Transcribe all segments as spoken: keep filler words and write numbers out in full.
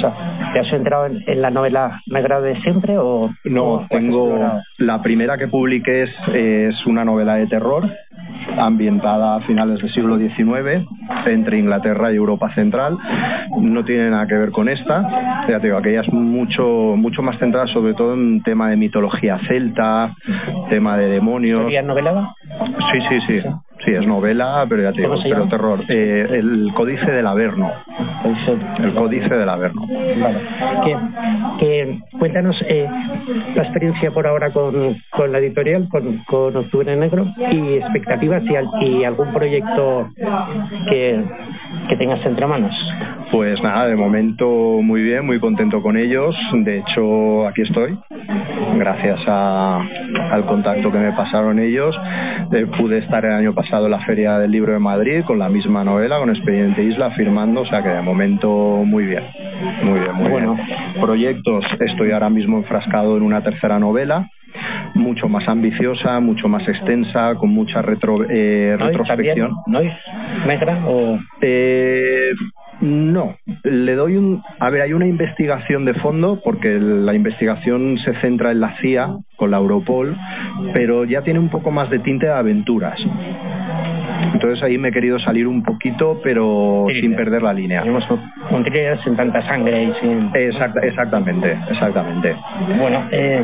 sea, ¿te has centrado en, en la novela negra de siempre o...? No, o tengo... La primera que publiqué es, es una novela de terror ambientada a finales del siglo diecinueve entre Inglaterra y Europa Central. No tiene nada que ver con esta. Ya te digo, aquella es mucho, mucho más centrada sobre todo en tema de mitología celta, tema de demonios. ¿Sería novelada? Sí, sí, sí. Sí, es novela, pero ya te digo, pero terror. Eh, el Códice del Averno. El Códice del Averno. Vale. Que, que, cuéntanos eh, la experiencia por ahora con, con la editorial, con, con Octubre Negro, y expectativas y, al, y algún proyecto que, que tengas entre manos. Pues nada, de momento muy bien, muy contento con ellos. De hecho, aquí estoy. Gracias a, al contacto que me pasaron ellos. Eh, pude estar el año pasado en la Feria del Libro de Madrid con la misma novela, con Expediente Isla, firmando, o sea que de momento muy bien. Muy bien, muy bueno. bien. Proyectos, estoy ahora mismo enfrascado en una tercera novela, mucho más ambiciosa, mucho más extensa, con mucha retro, eh, retrospección. ¿No es negra o...? Eh... No, le doy un... A ver, hay una investigación de fondo, porque la investigación se centra en la C I A, con la Europol, pero ya tiene un poco más de tinte de aventuras. Entonces ahí me he querido salir un poquito, pero sí, sin perder la línea. Un thriller sin tanta sangre y sin... Exact, exactamente, exactamente. Bueno, eh...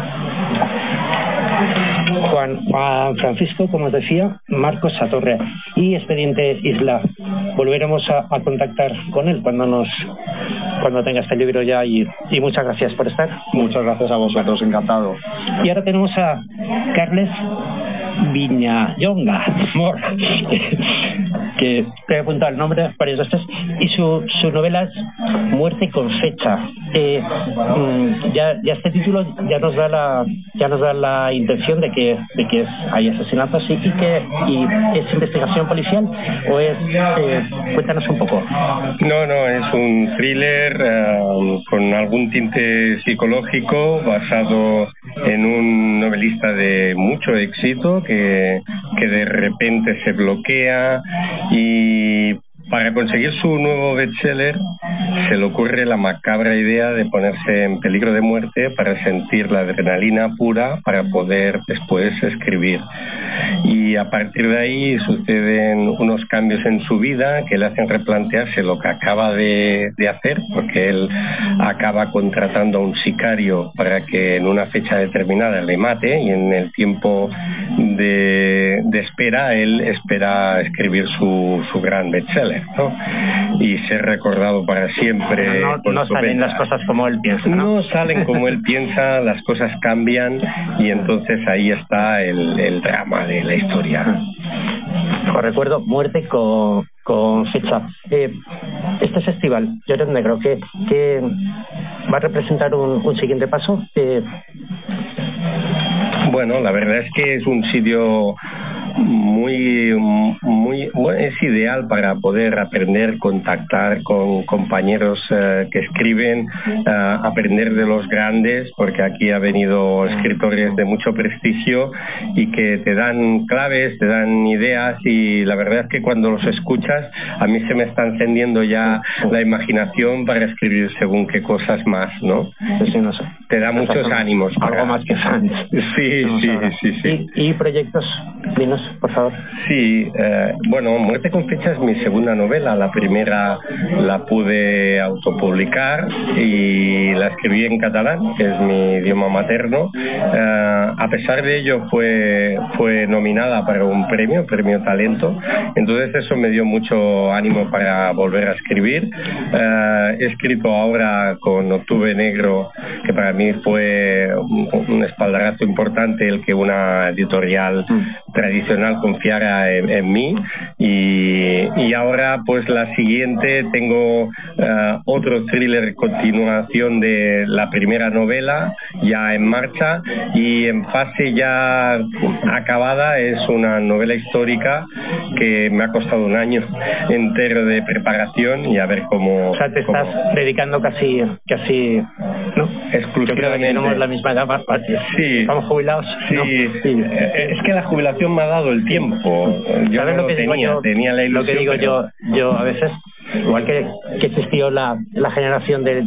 Juan, Juan Francisco, como os decía, Marcos Satorre y Expediente Isla. Volveremos a, a contactar con él cuando nos cuando tenga este libro ya y, y muchas gracias por estar. Muchas gracias a vosotros, encantado. Y ahora tenemos a Carles Viñallonga, que te he apuntado el nombre varias veces, y su, su novela es Muerte con fecha. Eh, ya, ya este título ya nos da la ya nos da la intención de que de que es, hay asesinatos y, y que y es investigación policial o es eh, cuéntanos un poco. No, no, es un thriller uh, con algún tinte psicológico basado en un novelista de mucho éxito que, que de repente se bloquea y para conseguir su nuevo bestseller se le ocurre la macabra idea de ponerse en peligro de muerte para sentir la adrenalina pura para poder después escribir. Y a partir de ahí suceden unos cambios en su vida que le hacen replantearse lo que acaba de, de hacer, porque él acaba contratando a un sicario para que en una fecha determinada le mate y en el tiempo de, de espera él espera escribir su, su gran bestseller, ¿no? Y ser recordado para siempre. No, no, no salen las cosas como él piensa, ¿no? No salen como él piensa, las cosas cambian y entonces ahí está el, el drama de la historia. Os recuerdo, Muerte con, con fecha. Eh, este festival, Llorón Negro, que, que va a representar un, un siguiente paso. Eh... Bueno, la verdad es que es un sitio muy, muy, es ideal para poder aprender, contactar con compañeros uh, que escriben, uh, aprender de los grandes, porque aquí ha venido escritores de mucho prestigio y que te dan claves, te dan ideas y la verdad es que cuando los escuchas a mí se me está encendiendo ya la imaginación para escribir según qué cosas más, ¿no? Sí, no sé. Te da muchos ánimos. Algo para... más que fans. Sí, no sí, sí, sí. ¿Y, y proyectos? Dinos, por favor. Sí, eh, bueno, Muerte con fecha es mi segunda novela. La primera la pude autopublicar y la escribí en catalán, que es mi idioma materno. Eh, a pesar de ello fue, fue nominada para un premio, Premio Talento. Entonces eso me dio mucho ánimo para volver a escribir. Eh, he escrito ahora con Octubre Negro, que para mí fue un, un espaldarazo importante el que una editorial tradicional confiara en, en mí y, y ahora pues la siguiente tengo uh, otro thriller continuación de la primera novela ya en marcha y en fase ya acabada es una novela histórica que me ha costado un año entero de preparación y a ver cómo... O sea, te cómo... estás dedicando casi, casi, ¿no? Exclusivamente. Yo creo que tenemos la misma edad, sí. Estamos jubilados. Sí, ¿no? sí. Es que la jubilación me ha dado el tiempo. Yo ¿Sabes no lo que tenía, digo yo? tenía la ilusión. Lo que digo pero... yo, yo a veces, igual que, que existió la, la generación de